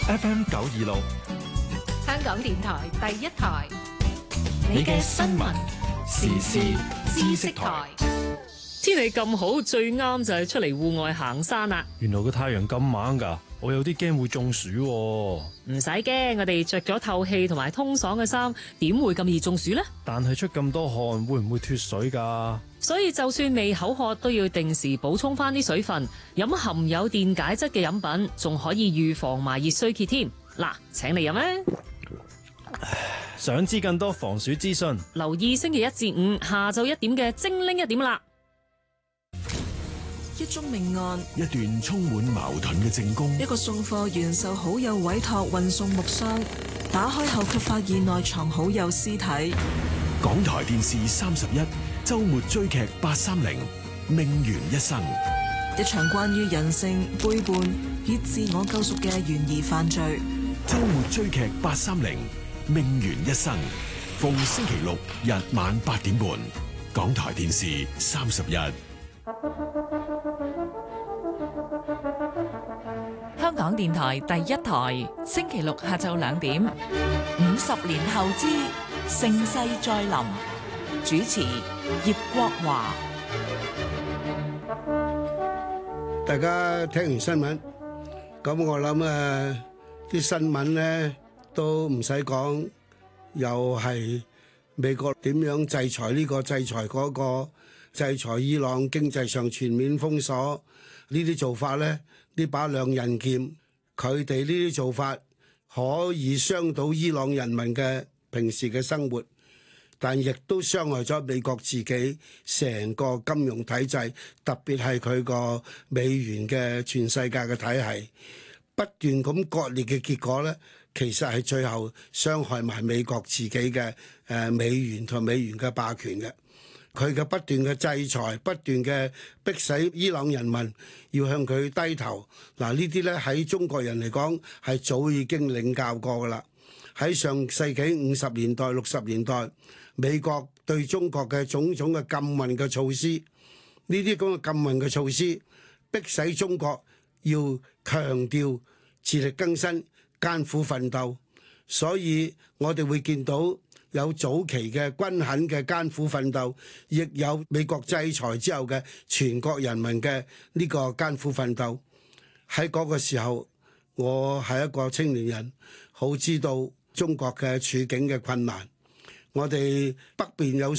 FM 926， 香港電台第一台， 你嘅新聞時事知識台。 天氣咁好，最啱就係出嚟戶外行山啦。 原來個太陽咁猛㗎，我有啲驚會中暑喎。 唔使驚，我哋着咗透氣同埋通爽嘅衫，點會咁易中暑呢？ 但係出咁多汗，會唔會脫水㗎？ 所以就算未口渴，都要定時補充翻啲水分，飲含有電解質嘅飲品，仲可以預防埋熱衰竭添。嗱，請你飲啊！ 想知更多防暑資訊， 留意星期一至五下晝1點嘅精靈1點啦。 一宗命案， 一段充滿矛盾嘅證供， 一個送貨員受好友委託運送木箱，打開後卻發現內藏好友屍體。 港台電視31周末追劇830命懸一生， 一場關於人性背叛以自我救贖嘅懸疑犯罪。 周末追劇830命懸一生，逢星期六日晚8點半，港台電視31。 香港電台第一台，星期六下晝2點，50年後之盛世再臨，主持葉國華。 大家聽完新聞，咁我諗啲新聞咧都唔使講，又係美國點樣制裁呢個、制裁嗰個，制裁伊朗經濟上全面封鎖呢啲做法咧，呢把兩刃劍，佢哋呢啲做法可以傷到伊朗人民嘅平時嘅生活，但亦都傷害咗美國自己成個金融體制，特別係佢個美元嘅全世界嘅體系，不斷咁割裂嘅結果呢，其實係最後傷害埋美國自己嘅美元同美元嘅霸權嘅。佢嘅不斷嘅制裁，不斷嘅迫使伊朗人民要向佢低頭。嗱，呢啲呢喺中國人嚟講係早已經領教過噶啦。喺上世紀50年代、60年代，美國對中國嘅種種嘅禁運嘅措施，呢啲咁嘅禁運嘅措施，迫使中國要強調自力更生、艱苦奮鬥。所以我哋會見到有早期嘅均衡嘅艱苦奮鬥，亦有美國制裁之後嘅全國人民嘅呢個艱苦奮鬥。喺嗰個時候，我係一個青年人，好知道中國嘅處境嘅困難。我哋北邊有